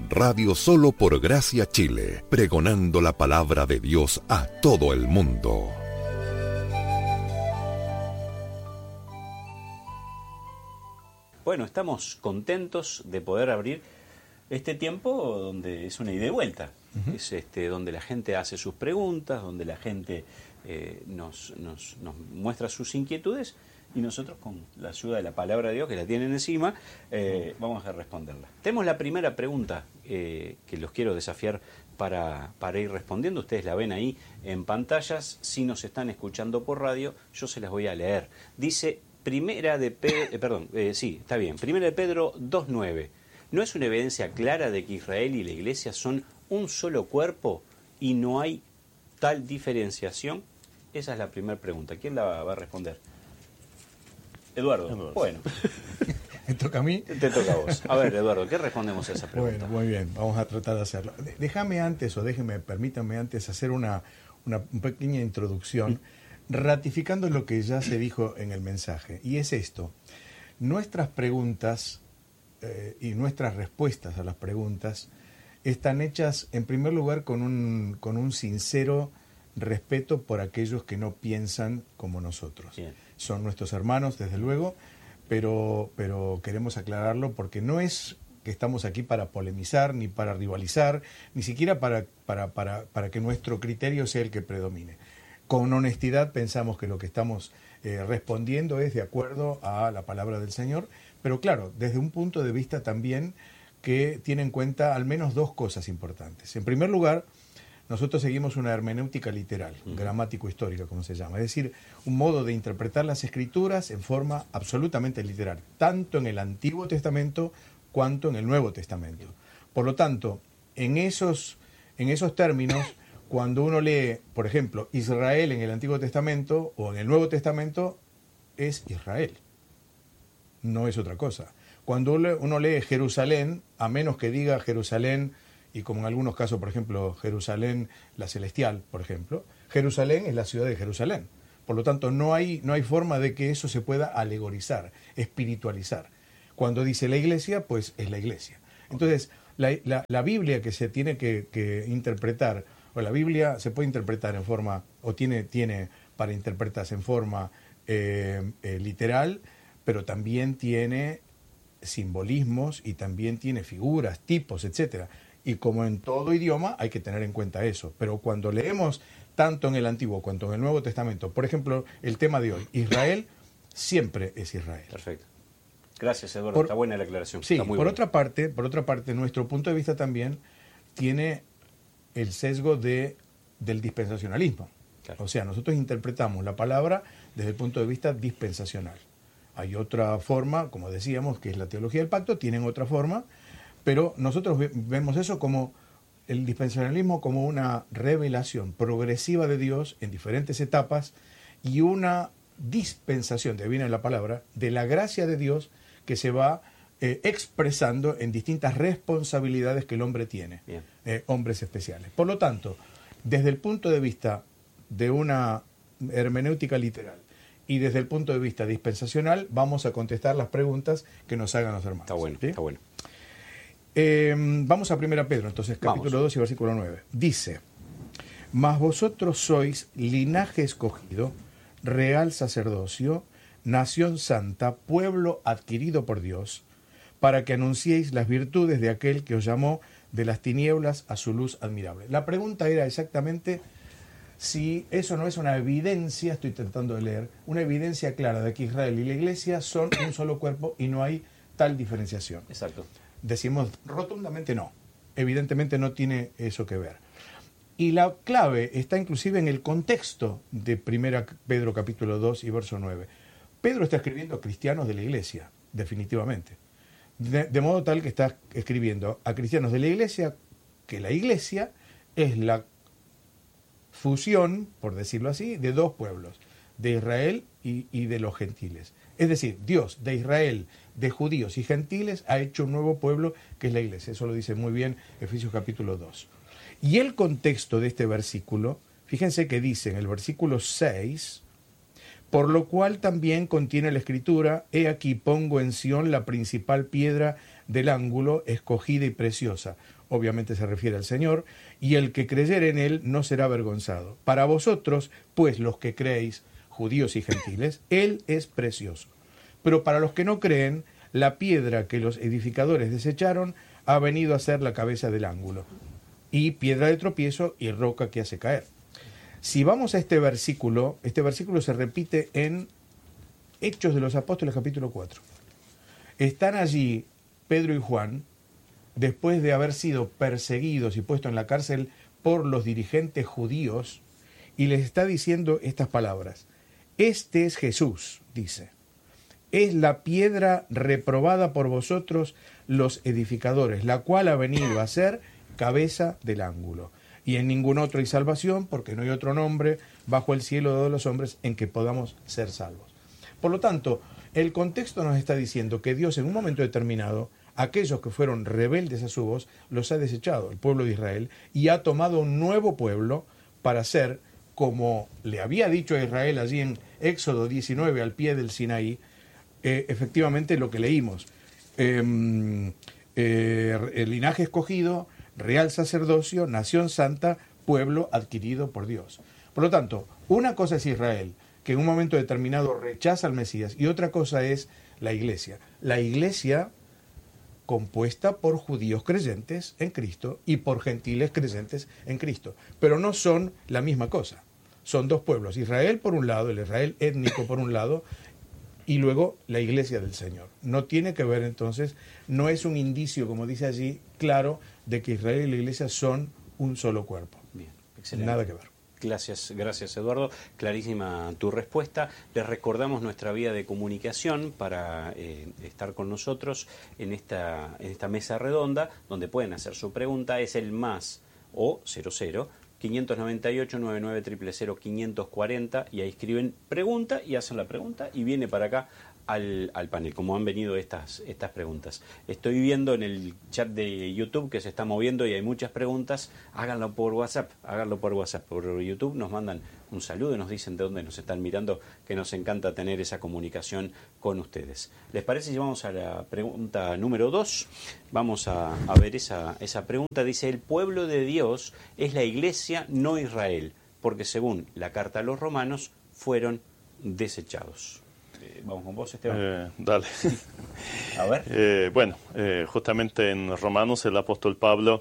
Radio Solo por Gracia Chile, pregonando la palabra de Dios a todo el mundo. Bueno, estamos contentos de poder abrir este tiempo donde es una ida y vuelta. Es donde la gente hace sus preguntas, donde la gente nos muestra sus inquietudes y nosotros, con la ayuda de la palabra de Dios, que la tienen encima, vamos a responderla. Tenemos la primera pregunta que los quiero desafiar para ir respondiendo. Ustedes la ven ahí en pantallas. Si nos están escuchando por radio, yo se las voy a leer. Dice Primera de Pedro 2:9. ¿No es una evidencia clara de que Israel y la Iglesia son un solo cuerpo y no hay tal diferenciación? Esa es la primera pregunta. ¿Quién la va a responder? Eduardo. Bueno. ¿Me toca a mí? Te toca a vos. A ver, Eduardo, ¿qué respondemos a esa pregunta? Bueno, muy bien, vamos a tratar de hacerlo. Permítanme antes hacer una pequeña introducción, ratificando lo que ya se dijo en el mensaje. Y es esto: nuestras preguntas y nuestras respuestas a las preguntas están hechas, en primer lugar, con un sincero respeto por aquellos que no piensan como nosotros. Bien. Son nuestros hermanos, desde luego, pero queremos aclararlo porque no es que estamos aquí para polemizar, ni para rivalizar, ni siquiera para que nuestro criterio sea el que predomine. Con honestidad pensamos que lo que estamos respondiendo es de acuerdo a la palabra del Señor, pero claro, desde un punto de vista también que tiene en cuenta al menos dos cosas importantes. En primer lugar, nosotros seguimos una hermenéutica literal, gramático-histórica, como se llama, es decir, un modo de interpretar las Escrituras en forma absolutamente literal, tanto en el Antiguo Testamento cuanto en el Nuevo Testamento. Por lo tanto, en esos términos, cuando uno lee, por ejemplo, Israel en el Antiguo Testamento o en el Nuevo Testamento, es Israel, no es otra cosa. Cuando uno lee Jerusalén, a menos que diga Jerusalén, y como en algunos casos, por ejemplo, Jerusalén, la celestial, por ejemplo, Jerusalén es la ciudad de Jerusalén. Por lo tanto, no hay forma de que eso se pueda alegorizar, espiritualizar. Cuando dice la iglesia, pues es la iglesia. Entonces, la Biblia que se tiene que interpretar, o la Biblia se puede interpretar en forma, o tiene para interpretarse en forma literal, pero también tiene simbolismos y también tiene figuras, tipos, etcétera. Y como en todo idioma hay que tener en cuenta eso. Pero cuando leemos tanto en el Antiguo cuanto en el Nuevo Testamento, por ejemplo, el tema de hoy, Israel siempre es Israel. Perfecto. Gracias, Eduardo. Está buena la aclaración. Sí, Está muy por buena. otra parte, nuestro punto de vista también tiene el sesgo del dispensacionalismo. Claro. O sea, nosotros interpretamos la palabra desde el punto de vista dispensacional. Hay otra forma, como decíamos, que es la teología del pacto, tienen otra forma, pero nosotros vemos eso como el dispensacionalismo como una revelación progresiva de Dios en diferentes etapas y una dispensación, de ahí viene la palabra, de la gracia de Dios que se va expresando en distintas responsabilidades que el hombre tiene, hombres especiales. Por lo tanto, desde el punto de vista de una hermenéutica literal y desde el punto de vista dispensacional, vamos a contestar las preguntas que nos hagan los hermanos. Está bueno, ¿sí? Está bueno. Vamos a 1 Pedro, entonces, capítulo 2 y versículo 9. Dice: mas vosotros sois linaje escogido, real sacerdocio, nación santa, pueblo adquirido por Dios, para que anunciéis las virtudes de aquel que os llamó de las tinieblas a su luz admirable. La pregunta era exactamente si eso no es una evidencia, estoy tratando de leer, una evidencia clara de que Israel y la Iglesia son un solo cuerpo y no hay tal diferenciación. Exacto. Decimos rotundamente no. Evidentemente no tiene eso que ver. Y la clave está inclusive en el contexto de 1 Pedro capítulo 2 y verso 9. Pedro está escribiendo a cristianos de la Iglesia, definitivamente. De modo tal que está escribiendo a cristianos de la Iglesia, que la Iglesia es la fusión, por decirlo así, de dos pueblos, de Israel y de los gentiles. Es decir, Dios de Israel, de judíos y gentiles, ha hecho un nuevo pueblo que es la Iglesia. Eso lo dice muy bien Efesios capítulo 2. Y el contexto de este versículo, fíjense que dice en el versículo 6, por lo cual también contiene la Escritura, he aquí pongo en Sión la principal piedra, del ángulo, escogida y preciosa. Obviamente se refiere al Señor, y el que creyere en él no será avergonzado. Para vosotros, pues los que creéis, judíos y gentiles, él es precioso. Pero para los que no creen, la piedra que los edificadores desecharon ha venido a ser la cabeza del ángulo, y piedra de tropiezo y roca que hace caer. Si vamos a este versículo se repite en Hechos de los Apóstoles capítulo 4. Están allí Pedro y Juan, después de haber sido perseguidos y puestos en la cárcel por los dirigentes judíos, y les está diciendo estas palabras. Este es Jesús, dice. Es la piedra reprobada por vosotros los edificadores, la cual ha venido a ser cabeza del ángulo. Y en ningún otro hay salvación, porque no hay otro nombre bajo el cielo de los hombres en que podamos ser salvos. Por lo tanto, el contexto nos está diciendo que Dios en un momento determinado, aquellos que fueron rebeldes a su voz, los ha desechado, el pueblo de Israel, y ha tomado un nuevo pueblo para ser, como le había dicho a Israel allí en Éxodo 19, al pie del Sinaí, efectivamente lo que leímos. El linaje escogido, real sacerdocio, nación santa, pueblo adquirido por Dios. Por lo tanto, una cosa es Israel, que en un momento determinado rechaza al Mesías, y otra cosa es la iglesia. La iglesia compuesta por judíos creyentes en Cristo y por gentiles creyentes en Cristo. Pero no son la misma cosa. Son dos pueblos. Israel por un lado, el Israel étnico por un lado, y luego la iglesia del Señor. No tiene que ver entonces, no es un indicio, como dice allí, claro, de que Israel y la iglesia son un solo cuerpo. Bien, excelente. Nada que ver. Gracias Eduardo, clarísima tu respuesta. Les recordamos nuestra vía de comunicación para estar con nosotros en esta mesa redonda, donde pueden hacer su pregunta, es el más o 00 598 99 000 540, y ahí escriben pregunta y hacen la pregunta y viene para acá al panel, como han venido estas preguntas. Estoy viendo en el chat de YouTube que se está moviendo y hay muchas preguntas. Háganlo por WhatsApp, por YouTube nos mandan un saludo y nos dicen de dónde nos están mirando, que nos encanta tener esa comunicación con ustedes. ¿Les parece si vamos a la pregunta número 2? Vamos a ver esa pregunta. Dice, el pueblo de Dios es la iglesia, no Israel, porque según la carta a los romanos fueron desechados. Vamos con vos, Esteban. Dale. A ver. Justamente en Romanos el apóstol Pablo,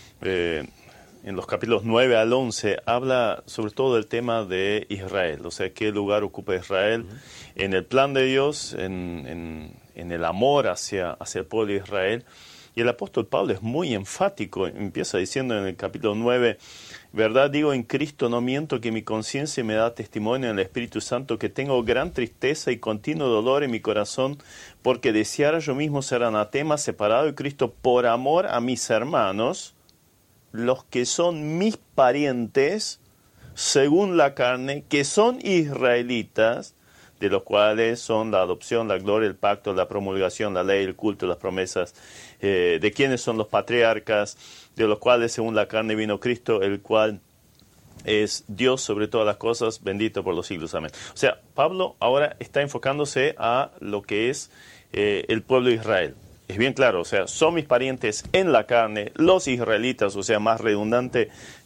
en los capítulos 9 al 11, habla sobre todo del tema de Israel, o sea, qué lugar ocupa Israel en el plan de Dios, en el amor hacia el pueblo de Israel. Y el apóstol Pablo es muy enfático, empieza diciendo en el capítulo 9, verdad digo en Cristo, no miento, que mi conciencia me da testimonio en el Espíritu Santo, que tengo gran tristeza y continuo dolor en mi corazón, porque deseara yo mismo ser anatema, separado de Cristo, por amor a mis hermanos, los que son mis parientes, según la carne, que son israelitas, de los cuales son la adopción, la gloria, el pacto, la promulgación, la ley, el culto, las promesas, de quienes son los patriarcas, de los cuales según la carne vino Cristo, el cual es Dios sobre todas las cosas, bendito por los siglos. Amén. O sea, Pablo ahora está enfocándose a lo que es el pueblo de Israel. Es bien claro, o sea, son mis parientes en la carne, los israelitas, o sea, más redundante,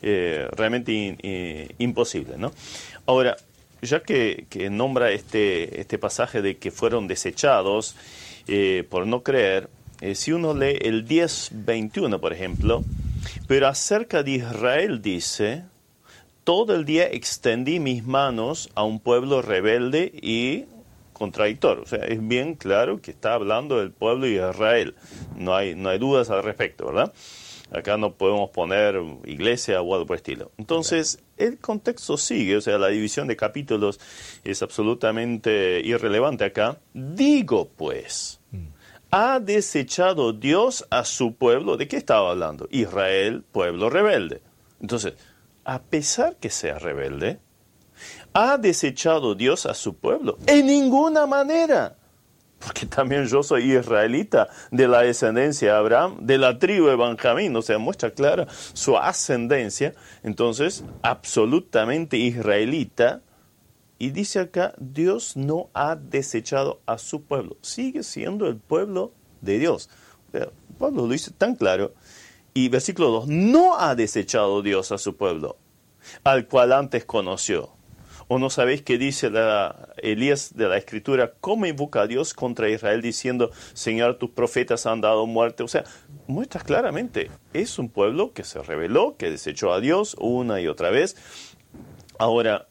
realmente imposible, ¿no? Ahora, ya que nombra este pasaje de que fueron desechados por no creer, si uno lee el 10:21, por ejemplo, pero acerca de Israel dice, todo el día extendí mis manos a un pueblo rebelde y contradictor. O sea, es bien claro que está hablando del pueblo de Israel. No hay dudas al respecto, ¿verdad? Acá no podemos poner iglesia o algo por el estilo. Entonces, el contexto sigue, o sea, la división de capítulos es absolutamente irrelevante acá. Digo, pues, ¿ha desechado Dios a su pueblo? ¿De qué estaba hablando? Israel, pueblo rebelde. Entonces, a pesar que sea rebelde, ¿ha desechado Dios a su pueblo? En ninguna manera. Porque también yo soy israelita de la descendencia de Abraham, de la tribu de Benjamín, o sea, muestra clara su ascendencia. Entonces, absolutamente israelita. Y dice acá, Dios no ha desechado a su pueblo. Sigue siendo el pueblo de Dios. Pablo lo dice tan claro. Y versículo 2, no ha desechado Dios a su pueblo, al cual antes conoció. ¿O no sabéis qué dice Elías de la Escritura? ¿Cómo invoca a Dios contra Israel diciendo, Señor, tus profetas han dado muerte? O sea, muestra claramente, es un pueblo que se rebeló, que desechó a Dios una y otra vez. Ahora,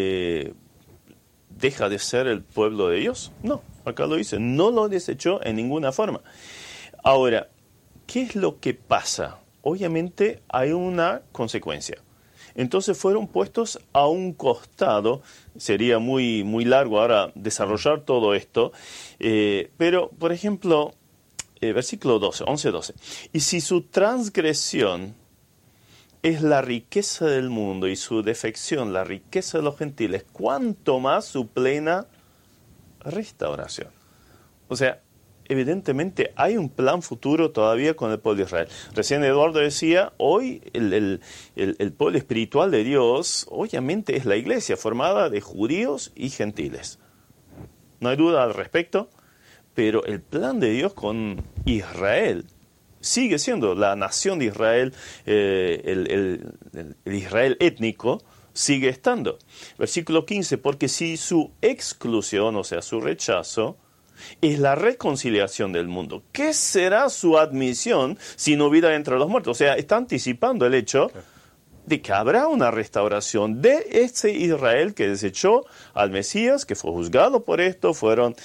¿deja de ser el pueblo de Dios? No, acá lo dice, no lo desechó en ninguna forma. Ahora, ¿qué es lo que pasa? Obviamente hay una consecuencia. Entonces fueron puestos a un costado. Sería muy, muy largo ahora desarrollar todo esto. Pero, por ejemplo, versículo 11-12. Y si su transgresión es la riqueza del mundo y su defección la riqueza de los gentiles, ¿cuánto más su plena restauración? O sea, evidentemente hay un plan futuro todavía con el pueblo de Israel. Recién Eduardo decía, hoy el pueblo espiritual de Dios obviamente es la iglesia formada de judíos y gentiles. No hay duda al respecto, pero el plan de Dios con Israel sigue siendo la nación de Israel, el Israel étnico, sigue estando. Versículo 15, porque si su exclusión, o sea, su rechazo, es la reconciliación del mundo, ¿qué será su admisión si no vida entre los muertos? O sea, está anticipando el hecho de que habrá una restauración de ese Israel que desechó al Mesías, que fue juzgado por esto, fueron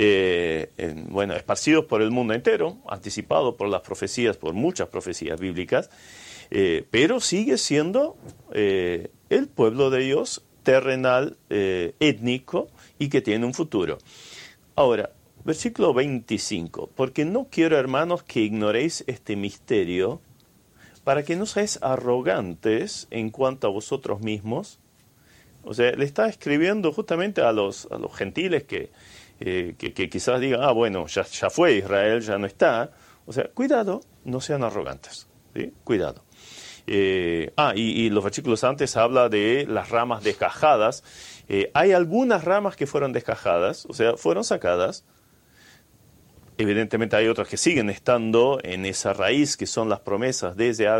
esparcidos por el mundo entero, anticipado por las profecías, por muchas profecías bíblicas, pero sigue siendo el pueblo de Dios terrenal, étnico, y que tiene un futuro. Ahora, versículo 25, porque no quiero, hermanos, que ignoréis este misterio, para que no seáis arrogantes en cuanto a vosotros mismos. O sea, le está escribiendo justamente a los gentiles que quizás digan, bueno, ya fue Israel, ya no está. O sea, cuidado, no sean arrogantes, ¿sí? Cuidado. Y los versículos antes habla de las ramas descajadas. Hay algunas ramas que fueron descajadas, o sea, fueron sacadas. Evidentemente hay otras que siguen estando en esa raíz, que son las promesas desde